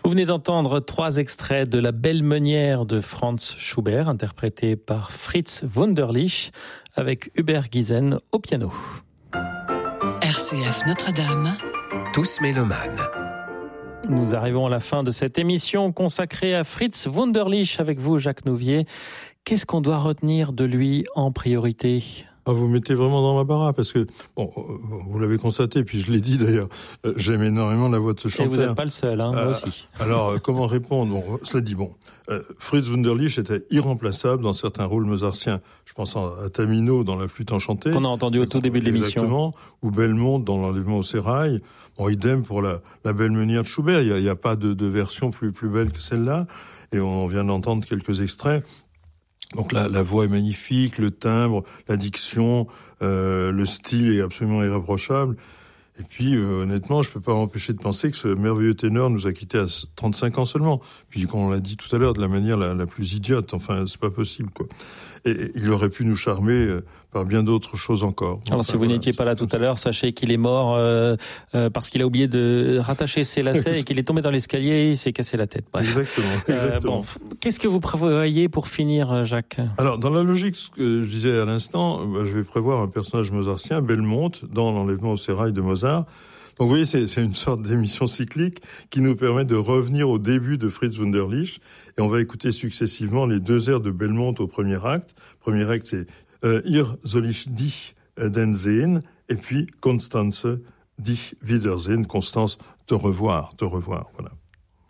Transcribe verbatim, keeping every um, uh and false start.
Vous venez d'entendre trois extraits de La Belle Meunière de Franz Schubert, interprété par Fritz Wunderlich, avec Hubert Guizen au piano. R C F Notre-Dame. Tous mélomanes. Nous arrivons à la fin de cette émission consacrée à Fritz Wunderlich avec vous, Jacques Nouvier. Qu'est-ce qu'on doit retenir de lui en priorité ? Ah, vous mettez vraiment dans l'embarras parce que, bon, vous l'avez constaté, puis je l'ai dit d'ailleurs, euh, j'aime énormément la voix de ce chanteur. Et vous n'êtes pas le seul, hein, moi euh, aussi. Alors, euh, comment répondre ? Bon, cela dit, bon, euh, Fritz Wunderlich était irremplaçable dans certains rôles mozartiens. Je pense à Tamino dans La Flûte enchantée. Qu'on a entendu au tout début de l'émission. Exactement. Ou Belmonte dans L'Enlèvement au sérail. Bon, idem pour la, la Belle Meunière de Schubert. Il n'y a, il y a pas de, de version plus, plus belle que celle-là. Et on vient d'entendre quelques extraits. Donc la, la voix est magnifique, le timbre, la diction, euh, le style est absolument irréprochable. Et puis, euh, honnêtement, je peux pas m'empêcher de penser que ce merveilleux ténor nous a quittés à trente-cinq ans seulement. Puis, comme on l'a dit tout à l'heure, de la manière la, la plus idiote. Enfin, c'est pas possible, quoi. Et, et il aurait pu nous charmer euh, par bien d'autres choses encore. Alors, enfin, si vous voilà, n'étiez pas là tout à l'heure, sachez qu'il est mort euh, euh, parce qu'il a oublié de rattacher ses lacets et qu'il est tombé dans l'escalier et il s'est cassé la tête. Bref. Exactement. exactement. Euh, bon, qu'est-ce que vous prévoyez pour finir, Jacques ? Alors, dans la logique, ce que je disais à l'instant, bah, je vais prévoir un personnage mozartien, Belmonte, dans L'Enlèvement au sérail de Mozart. Donc vous voyez, c'est, c'est une sorte d'émission cyclique qui nous permet de revenir au début de Fritz Wunderlich. Et on va écouter successivement les deux airs de Belmonte au premier acte. Premier acte, c'est euh, Ihr soll ich dich denn sehen, et puis Constanze dich wiedersehen, Constance, te revoir, te revoir, voilà.